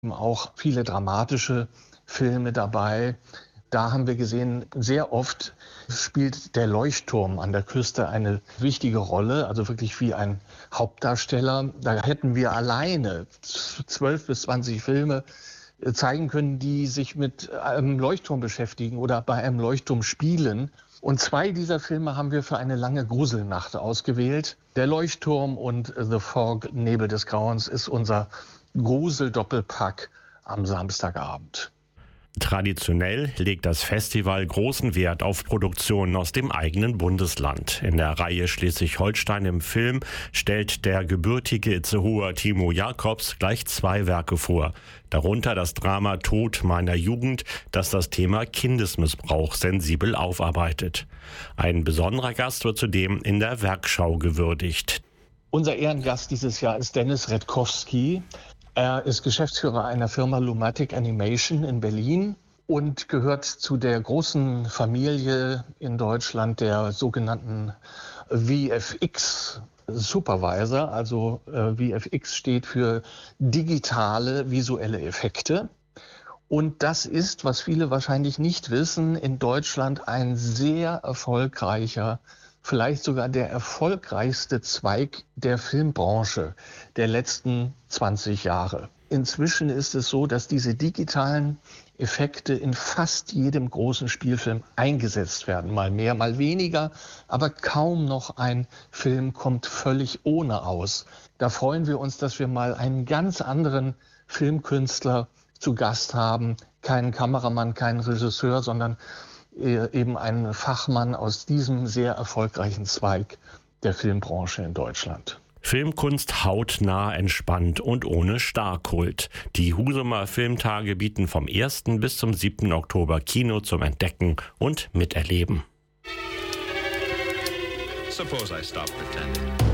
auch viele dramatische Filme dabei. Da haben wir gesehen, sehr oft spielt der Leuchtturm an der Küste eine wichtige Rolle, also wirklich wie ein Hauptdarsteller. Da hätten wir alleine 12 bis 20 Filme zeigen können, die sich mit einem Leuchtturm beschäftigen oder bei einem Leuchtturm spielen. Und 2 dieser Filme haben wir für eine lange Gruselnacht ausgewählt. Der Leuchtturm und The Fog, Nebel des Grauens, ist unser Grusel-Doppelpack am Samstagabend. Traditionell legt das Festival großen Wert auf Produktionen aus dem eigenen Bundesland. In der Reihe Schleswig-Holstein im Film stellt der gebürtige Itzehoer Timo Jacobs gleich 2 Werke vor. Darunter das Drama Tod meiner Jugend, das das Thema Kindesmissbrauch sensibel aufarbeitet. Ein besonderer Gast wird zudem in der Werkschau gewürdigt. Unser Ehrengast dieses Jahr ist Dennis Redkowski. Er ist Geschäftsführer einer Firma Lumatic Animation in Berlin und gehört zu der großen Familie in Deutschland der sogenannten VFX Supervisor. Also VFX steht für digitale visuelle Effekte. Und das ist, was viele wahrscheinlich nicht wissen, in Deutschland ein sehr erfolgreicher, vielleicht sogar der erfolgreichste Zweig der Filmbranche der letzten 20 Jahre. Inzwischen ist es so, dass diese digitalen Effekte in fast jedem großen Spielfilm eingesetzt werden. Mal mehr, mal weniger, aber kaum noch ein Film kommt völlig ohne aus. Da freuen wir uns, dass wir mal einen ganz anderen Filmkünstler zu Gast haben. Keinen Kameramann, keinen Regisseur, sondern eben ein Fachmann aus diesem sehr erfolgreichen Zweig der Filmbranche in Deutschland. Filmkunst hautnah, entspannt und ohne Starrkult. Die Husumer Filmtage bieten vom 1. bis zum 7. Oktober Kino zum Entdecken und Miterleben. Suppose I stop pretending.